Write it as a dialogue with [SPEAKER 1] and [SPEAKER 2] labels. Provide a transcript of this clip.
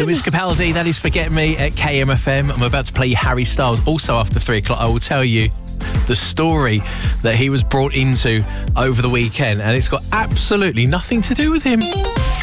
[SPEAKER 1] Lewis Capaldi, that is Forget Me at KMFM. I'm about to play you Harry Styles. Also after 3 o'clock, I will tell you the story that he was brought into over the weekend, and it's got absolutely nothing to do with him.